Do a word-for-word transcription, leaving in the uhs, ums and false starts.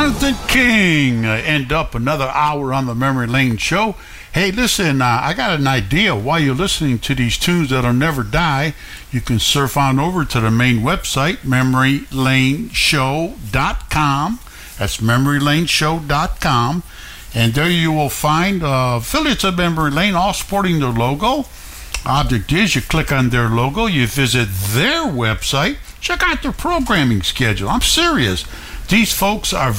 Jonathan King. Uh, end up another hour on the Memory Lane Show. Hey, listen, uh, I got an idea. While you're listening to these tunes that'll never die, you can surf on over to the main website, memory lane show dot com. That's memory lane show dot com. And there you will find uh, affiliates of Memory Lane, all sporting their logo. Object is, you click on their logo, you visit their website, check out their programming schedule. I'm serious. These folks are